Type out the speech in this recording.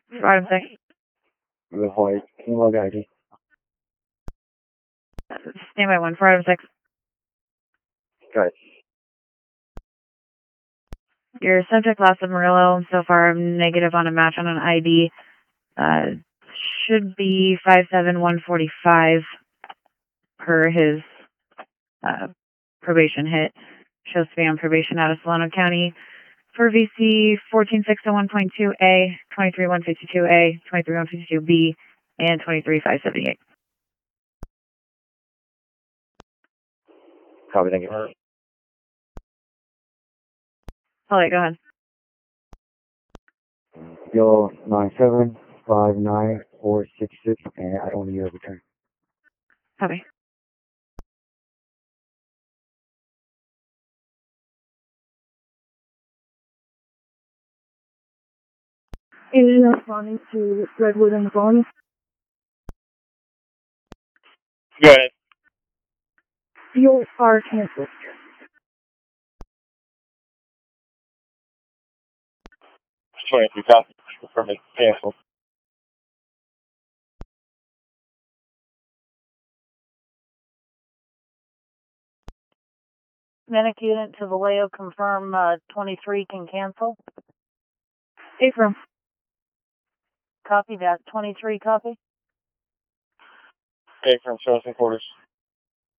Item 6. Report. Can you log ID? Standby 1 for item 6. Good. Your subject lost of Murillo. So far, I'm negative on a match on an ID. Should be 57145 per his probation hit. Shows to be on probation out of Solano County for VC 14601.2A, 23152A, 23152B, and 23578. Copy, thank you. Oh, wait, go ahead. Yo, 9759466, and I don't need a return. Copy. Is responding to Redwood and Vaughn. Go ahead. Your car canceled. 23 copy. Confirming. Cancel. Medic unit to Vallejo, confirm 23 can cancel. Affirm. Copy that. 23 copy. Okay, from Charleston quarters.